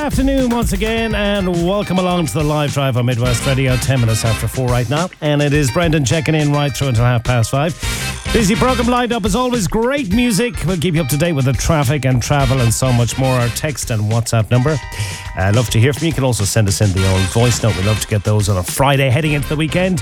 Afternoon once again, and welcome along to the live drive on Midwest Radio. 10 minutes after 4 right now, and it is Brendan checking in right through until 5:30. Busy programme lined up as always. Great music. We'll keep you up to date with the traffic and travel and so much more. Our text and WhatsApp number. Love to hear from you. You can also send us in the old voice note. We love to get those on a Friday heading into the weekend.